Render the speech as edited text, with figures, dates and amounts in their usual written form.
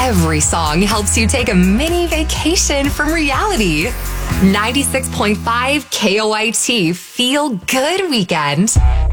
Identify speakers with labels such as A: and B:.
A: every song helps you take a mini vacation from reality. 96.5 KOIT Feel Good Weekend.